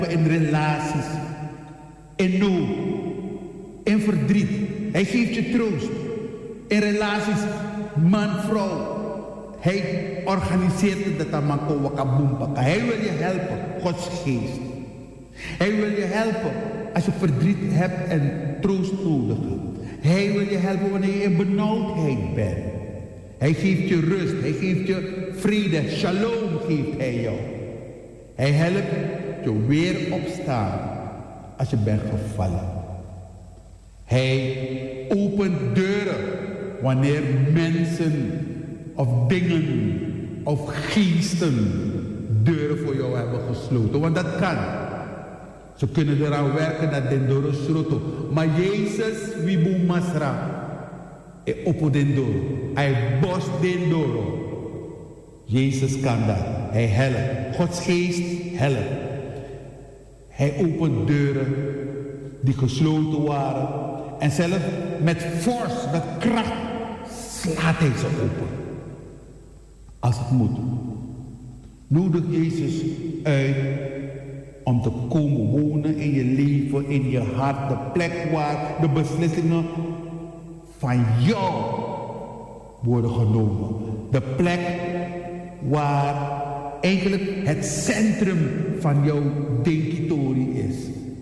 in relaties, in nood, in verdriet. Hij geeft je troost. In relaties, man, vrouw. Hij organiseert het dat man kan wakaboempaka. Hij wil je helpen, Gods geest. Hij wil je helpen als je verdriet hebt en troost nodig hebt. Hij wil je helpen wanneer je in benauwdheid bent. Hij geeft je rust, hij geeft je vrede, shalom geeft hij jou. Hij helpt je weer opstaan als je bent gevallen. Hij opent deuren wanneer mensen of dingen of geesten deuren voor jou hebben gesloten. Want dat kan. Ze kunnen eraan werken dat den deuren sloten. Maar Jezus, wie boem masra, hij opent den deur. Hij bost den deur. Jezus kan dat. Hij helpt. Gods geest helpt. Hij opent deuren die gesloten waren. En zelf met force, met kracht, slaat hij ze open. Als het moet. Nodig Jezus uit om te komen wonen in je leven, in je hart. De plek waar de beslissingen van jou worden genomen. De plek waar eigenlijk het centrum van jouw denkitorie is.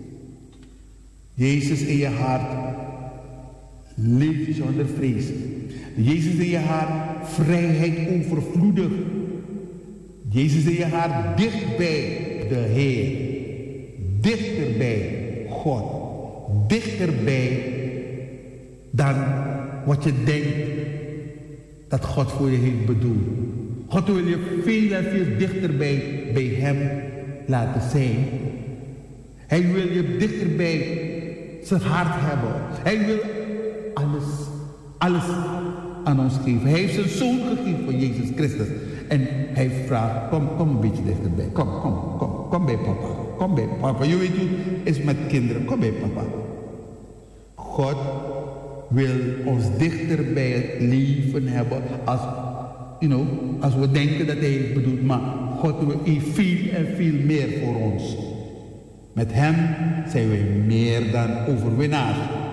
Jezus in je hart, leef je zonder vrees. Jezus in je hart, vrijheid overvloedig. Jezus in je hart, dicht bij de Heer. Dichter bij God. Dichterbij dan wat je denkt dat God voor je heeft bedoeld. God wil je veel en veel dichterbij bij hem laten zijn. Hij wil je dichterbij zijn hart hebben. Hij wil alles aan ons geven. Hij heeft zijn zoon gegeven voor Jezus Christus. En hij vraagt, kom een beetje dichterbij. Kom bij papa. Kom bij papa. Je weet hoe het is met kinderen. Kom bij papa. God wil ons dichter bij het leven hebben als we denken dat hij het bedoelt. Maar God wil veel en veel meer voor ons. Met hem zijn wij meer dan overwinnaars.